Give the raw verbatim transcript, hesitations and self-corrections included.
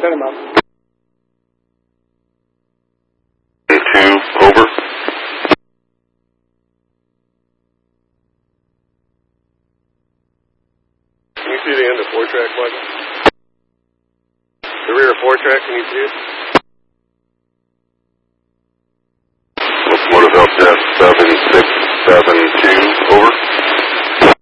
Send him up. Two, over. Can you see the end of four track, Michael? The rear of four track, can you see it?